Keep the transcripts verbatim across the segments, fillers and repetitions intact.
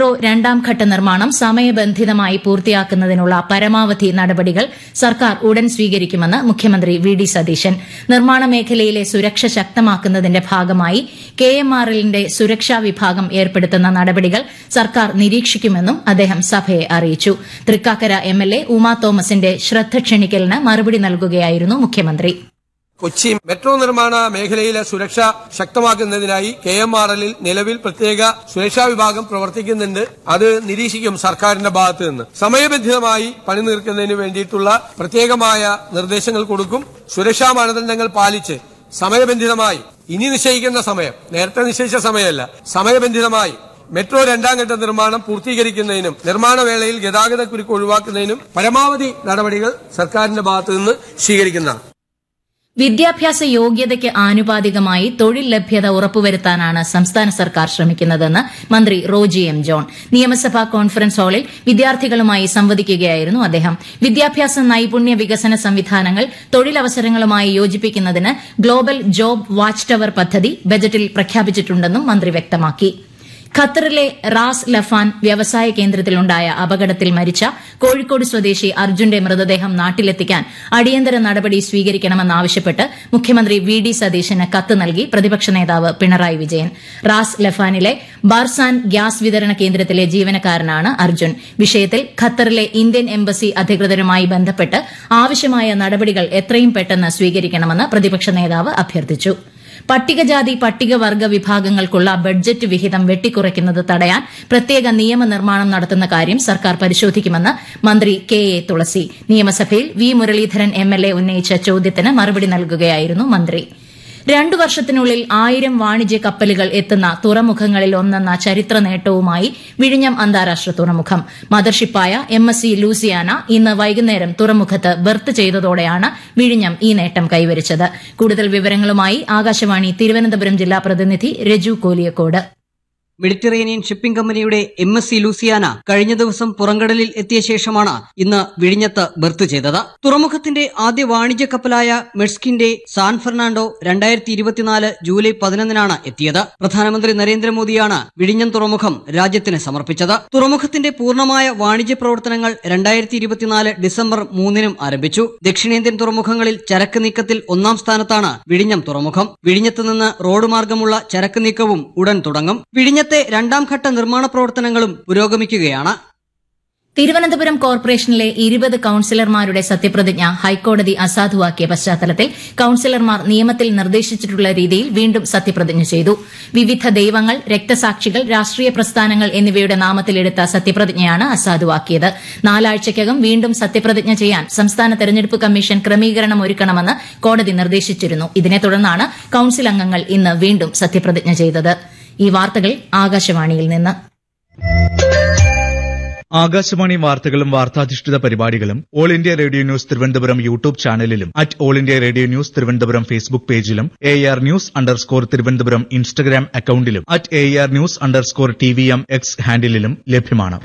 Metro രണ്ടാം ഘട്ട നിർമ്മാണം സമയബന്ധിതമായി പൂർത്തിയാക്കുന്നതിനുള്ള പരമാവധി നടപടികൾ സർക്കാർ ഉടൻ സ്വീകരിക്കുമെന്ന് മുഖ്യമന്ത്രി വി ഡി സതീശൻ. നിർമ്മാണ മേഖലയിലെ സുരക്ഷ ശക്തമാക്കുന്നതിന്റെ ഭാഗമായി കെ എം ആർ എല്ലിന്റെ സുരക്ഷാ വിഭാഗം ഏർപ്പെടുത്തുന്ന നടപടികൾ സർക്കാർ നിരീക്ഷിക്കുമെന്നും അദ്ദേഹം സഭയെ അറിയിച്ചു. Thrikkakara M L A Uma തോമസിന്റെ ശ്രദ്ധ ക്ഷണിക്കലിന് മറുപടി നൽകുകയായിരുന്നു മുഖ്യമന്ത്രി. കൊച്ചി മെട്രോ നിർമ്മാണ മേഖലയിലെ സുരക്ഷ ശക്തമാക്കുന്നതിനായി കെ എം ആർ എല്ലിൽ നിലവിൽ പ്രത്യേക സുരക്ഷാ വിഭാഗം പ്രവർത്തിക്കുന്നുണ്ട്. അത് നിരീക്ഷിക്കും സർക്കാരിന്റെ ഭാഗത്ത് നിന്ന്. സമയബന്ധിതമായി പണി തീർക്കുന്നതിന് വേണ്ടിയിട്ടുള്ള പ്രത്യേകമായ നിർദ്ദേശങ്ങൾ കൊടുക്കും. സുരക്ഷാ മാനദണ്ഡങ്ങൾ പാലിച്ച് സമയബന്ധിതമായി ഇനി നിശ്ചയിക്കുന്ന സമയം, നേരത്തെ നിശ്ചയിച്ച സമയമല്ല, സമയബന്ധിതമായി മെട്രോ രണ്ടാം ഘട്ട നിർമ്മാണം പൂർത്തീകരിക്കുന്നതിനും നിർമ്മാണ വേളയിൽ ഗതാഗതക്കുരുക്ക് ഒഴിവാക്കുന്നതിനും പരമാവധി നടപടികൾ സർക്കാരിന്റെ ഭാഗത്തു നിന്ന് സ്വീകരിക്കുന്നതാണ്. വിദ്യാഭ്യാസ യോഗ്യതയ്ക്ക് ആനുപാതികമായി തൊഴിൽ ലഭ്യത ഉറപ്പുവരുത്താനാണ് സംസ്ഥാന സർക്കാർ ശ്രമിക്കുന്നതെന്ന് മന്ത്രി റോജി എം ജോൺ നിയമസഭാ കോൺഫറൻസ് ഹാളിൽ വിദ്യാർത്ഥികളുമായി സംവദിക്കുകയായിരുന്നു അദ്ദേഹം. വിദ്യാഭ്യാസ നൈപുണ്യ വികസന സംവിധാനങ്ങൾ തൊഴിലവസരങ്ങളുമായി യോജിപ്പിക്കുന്നതിന് ഗ്ലോബൽ ജോബ് വാച്ച് ടവർ പദ്ധതി ബജറ്റിൽ പ്രഖ്യാപിച്ചിട്ടുണ്ടെന്നും മന്ത്രി വ്യക്തമാക്കി. ഖത്തറിലെ റാസ് ലഫാൻ വ്യവസായ കേന്ദ്രത്തിലുണ്ടായ അപകടത്തിൽ മരിച്ച കോഴിക്കോട് സ്വദേശി അർജുന്റെ മൃതദേഹം നാട്ടിലെത്തിക്കാൻ അടിയന്തര നടപടി സ്വീകരിക്കണമെന്നാവശ്യപ്പെട്ട് മുഖ്യമന്ത്രി വി ഡി സതീശന് കത്ത് നൽകി പ്രതിപക്ഷ നേതാവ് Pinarayi Vijayan. Ras ലഫാനിലെ Barzan gas വിതരണ കേന്ദ്രത്തിലെ ജീവനക്കാരനാണ് അർജുൻ. വിഷയത്തിൽ ഖത്തറിലെ ഇന്ത്യൻ എംബസി അധികൃതരുമായി ബന്ധപ്പെട്ട് ആവശ്യമായ നടപടികൾ എത്രയും പെട്ടെന്ന് സ്വീകരിക്കണമെന്ന് പ്രതിപക്ഷ നേതാവ് അഭ്യർത്ഥിച്ചു. പട്ടികജാതി പട്ടികവർഗ വിഭാഗങ്ങൾക്കുള്ള ബഡ്ജറ്റ് വിഹിതം വെട്ടിക്കുറയ്ക്കുന്നത് തടയാൻ പ്രത്യേക നിയമനിർമ്മാണം നടത്തുന്ന കാര്യം സർക്കാർ പരിശോധിക്കുമെന്ന് മന്ത്രി കെ എ തുളസി. നിയമസഭയിൽ V Muraleedharan M L A ഉന്നയിച്ച ചോദ്യത്തിന് മറുപടി നൽകുകയായിരുന്നു മന്ത്രി. രണ്ടു വർഷത്തിനുള്ളിൽ ആയിരം വാണിജ്യ കപ്പലുകൾ എത്തുന്ന തുറമുഖങ്ങളിൽ ഒന്നെന്ന ചരിത്ര നേട്ടവുമായി വിഴിഞ്ഞം അന്താരാഷ്ട്ര തുറമുഖം. മദർഷിപ്പായ എം എസ് സി ലൂസിയാന ഇന്ന് വൈകുന്നേരം തുറമുഖത്ത് ബർത്ത് ചെയ്തതോടെയാണ് വിഴിഞ്ഞം ഈ നേട്ടം കൈവരിച്ചത്. കൂടുതൽ വിവരങ്ങളുമായി ആകാശവാണി തിരുവനന്തപുരം ജില്ലാ പ്രതിനിധി രജു കോലിയക്കോട്. മെഡിറ്ററേനിയൻ ഷിപ്പിംഗ് കമ്പനിയുടെ എം എസ് സി ലൂസിയാന കഴിഞ്ഞ ദിവസം പുറംകടലിൽ എത്തിയ ശേഷമാണ് ഇന്ന് വിഴിഞ്ഞത്ത് ബർത്ത് ചെയ്തത്. തുറമുഖത്തിന്റെ ആദ്യ വാണിജ്യ കപ്പലായ മെഴ്സ്കിന്റെ സാൻ ഫെർണാണ്ടോ രണ്ടായിരത്തി ഇരുപത്തിനാല് ജൂലൈ പതിനൊന്നിനാണ് എത്തിയത്. പ്രധാനമന്ത്രി നരേന്ദ്രമോദിയാണ് വിഴിഞ്ഞം തുറമുഖം രാജ്യത്തിന് സമർപ്പിച്ചത്. തുറമുഖത്തിന്റെ പൂർണ്ണമായ വാണിജ്യ പ്രവർത്തനങ്ങൾ രണ്ടായിരത്തി ഇരുപത്തിനാല് ഡിസംബർ മൂന്നിനും ആരംഭിച്ചു. ദക്ഷിണേന്ത്യൻ തുറമുഖങ്ങളിൽ ചരക്ക് നീക്കത്തിൽ ഒന്നാം സ്ഥാനത്താണ് വിഴിഞ്ഞം തുറമുഖം. വിഴിഞ്ഞത്ത് നിന്ന് റോഡ് മാർഗമുള്ള ചരക്ക് നീക്കവും ഉടൻ തുടങ്ങും. വിഴിഞ്ഞ രണ്ടാം ഘട്ട നിർമ്മാണ പ്രവർത്തനങ്ങളും പുരോഗമിക്കുകയാണ്. തിരുവനന്തപുരം കോർപ്പറേഷനിലെ ഇരുപത് കൌൺസിലർമാരുടെ സത്യപ്രതിജ്ഞ ഹൈക്കോടതി അസാധുവാക്കിയ പശ്ചാത്തലത്തിൽ കൌൺസിലർമാർ നിയമത്തിൽ നിർദ്ദേശിച്ചിട്ടുള്ള രീതിയിൽ വീണ്ടും സത്യപ്രതിജ്ഞ ചെയ്തു. വിവിധ ദൈവങ്ങൾ, രക്തസാക്ഷികൾ, രാഷ്ട്രീയ പ്രസ്ഥാനങ്ങൾ എന്നിവയുടെ നാമത്തിലെടുത്ത സത്യപ്രതിജ്ഞയാണ് അസാധുവാക്കിയത്. നാലാഴ്ചയ്ക്കകം വീണ്ടും സത്യപ്രതിജ്ഞ ചെയ്യാൻ സംസ്ഥാന തെരഞ്ഞെടുപ്പ് കമ്മീഷൻ ക്രമീകരണം ഒരുക്കണമെന്ന് കോടതി നിർദ്ദേശിച്ചിരുന്നു. ഇതിനെ തുടർന്നാണ് കൌൺസിൽ അംഗങ്ങൾ ഇന്ന് വീണ്ടും സത്യപ്രതിജ്ഞ ചെയ്തത്. ഈ വാർത്തകൾ ആകാശവാണിയിൽ നിന്ന്. ആകാശവാണി വാർത്തകളും വാർത്താധിഷ്ഠിത പരിപാടികളും all India radio news Thiruvananthapuram YouTube ചാനലിലും at all India radio news Thiruvananthapuram Facebook പേജിലും A R news underscore Thiruvananthapuram Instagram അക്കൌണ്ടിലും at A R news underscore T V M X ഹാൻഡിലും ലഭ്യമാണ്.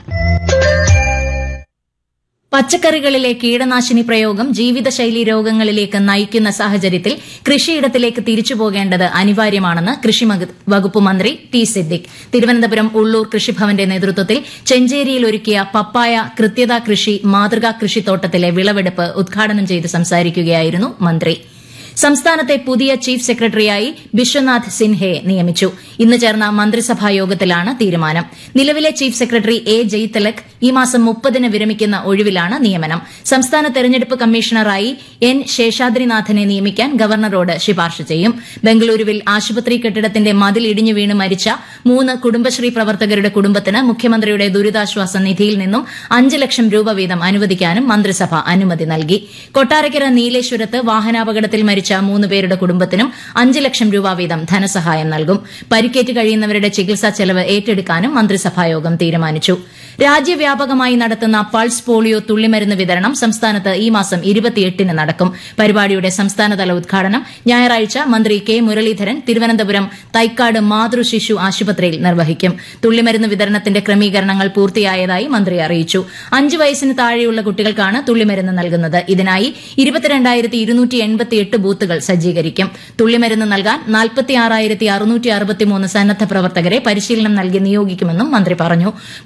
പച്ചക്കറികളിലെ കീടനാശിനി പ്രയോഗം ജീവിതശൈലി രോഗങ്ങളിലേക്ക് നയിക്കുന്ന സാഹചര്യത്തിൽ കൃഷിയിടത്തിലേക്ക് തിരിച്ചുപോകേണ്ടത് അനിവാര്യമാണെന്ന് കൃഷി വകുപ്പ് മന്ത്രി ടി സിദ്ദിഖ് തിരുവനന്തപുരം ഉള്ളൂർ കൃഷിഭവന്റെ നേതൃത്വത്തിൽ ചെഞ്ചേരിയിൽ ഒരുക്കിയ പപ്പായ കൃത്യത കൃഷി മാതൃകാ കൃഷിത്തോട്ടത്തിലെ വിളവെടുപ്പ് ഉദ്ഘാടനം ചെയ്ത് സംസാരിക്കുകയായിരുന്നു മന്ത്രി. സംസ്ഥാനത്തെ പുതിയ ചീഫ് സെക്രട്ടറിയായി ബിശ്വനാഥ് സിൻഹയെ നിയമിച്ചു. ഇന്ന് ചേർന്ന മന്ത്രിസഭാ യോഗത്തിലാണ് തീരുമാനം. നിലവിലെ ചീഫ് സെക്രട്ടറി എ ജയ്തിലക് ഈ മാസം മുപ്പതിന് വിരമിക്കുന്ന ഒഴിവിലാണ് നിയമനം. സംസ്ഥാന തെരഞ്ഞെടുപ്പ് കമ്മീഷണറായി എൻ ശേഷാദ്രിനാഥനെ നിയമിക്കാൻ ഗവർണറോട് ശുപാർശ ചെയ്യും. ബംഗളൂരുവിൽ ആശുപത്രി കെട്ടിടത്തിന്റെ മതിൽ ഇടിഞ്ഞു വീണ് മരിച്ച മൂന്ന് കുടുംബശ്രീ പ്രവർത്തകരുടെ കുടുംബത്തിന് മുഖ്യമന്ത്രിയുടെ ദുരിതാശ്വാസ നിധിയിൽ നിന്നും അഞ്ച് ലക്ഷം രൂപ വീതം അനുവദിക്കാനും മന്ത്രിസഭ അനുമതി നൽകി. കൊട്ടാരക്കര നീലേശ്വരത്ത് വാഹനാപകടത്തിൽ മരിച്ച മൂന്ന് പേരുടെ കുടുംബത്തിനും അഞ്ച് ലക്ഷം രൂപ വീതം ധനസഹായം നൽകും. പരിക്കേറ്റ് കഴിയുന്നവരുടെ ചികിത്സാ ചെലവ് ഏറ്റെടുക്കാനും മന്ത്രിസഭായോഗം തീരുമാനിച്ചു. രാജ്യവ്യാപകമായി നടത്തുന്ന പൾസ് പോളിയോ തുള്ളിമരുന്ന് വിതരണം സംസ്ഥാനത്ത് ഈ മാസം ഇരുപത്തിയെട്ടിന് നടക്കും. പരിപാടിയുടെ സംസ്ഥാനതല ഉദ്ഘാടനം ഞായറാഴ്ച മന്ത്രി കെ മുരളീധരൻ തിരുവനന്തപുരം തൈക്കാട് മാതൃ ശിശു ആശുപത്രിയിൽ നിർവഹിക്കും. തുള്ളിമരുന്ന് വിതരണത്തിന്റെ ക്രമീകരണങ്ങൾ പൂർത്തിയായതായി മന്ത്രി അറിയിച്ചു. അഞ്ച് വയസ്സിന് താഴെയുള്ള കുട്ടികൾക്കാണ് തുള്ളിമരുന്ന് നൽകുന്നത്. ഇതിനായി ഇരുപത്തിരണ്ടായിരത്തി ഇരുന്നൂറ്റി എൺപത്തിയെട്ട് ബൂത്തുകൾ സജ്ജീകരിക്കും. തുള്ളിമരുന്ന് നൽകാൻ നാൽപ്പത്തിയാറായിരത്തി അറുന്നൂറ്റി അറുപത്തിമൂന്ന് സന്നദ്ധ പ്രവർത്തകരെ പരിശീലനം നൽകി നിയോഗിക്കുമെന്നും മന്ത്രി പറഞ്ഞു.